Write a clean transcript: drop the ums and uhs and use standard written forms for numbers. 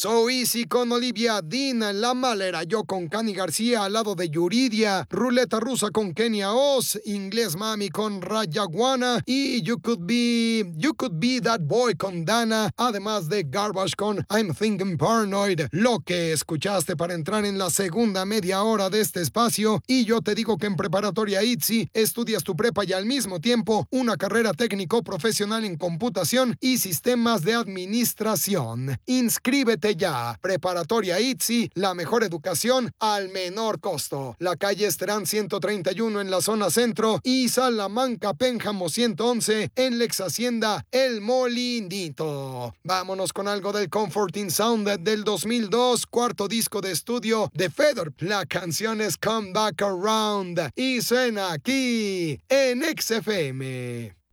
So Easy con Olivia Dean, La Malera Yo con Cani García al lado de Yuridia, Ruleta Rusa con Kenia Oz, Inglés Mami con Rayaguana y You Could Be That Boy con Dana, además de Garbage con I'm Thinking Paranoid. Lo que escuchaste para entrar en la segunda media hora de este espacio. Y yo te digo que en Preparatoria ITZY estudias tu prepa y al mismo tiempo una carrera técnico profesional en computación y sistemas de administración. Inscríbete ya. Preparatoria ITZY, la mejor educación al menor costo. La calle Esterán 131 en la zona centro y Salamanca Pénjamo 111 en Lex Hacienda El Molinito. Vámonos con algo del Comforting Sound del 2002, cuarto disco de estudio de Fedor. La canción es Come Back Around y suena aquí en XFM.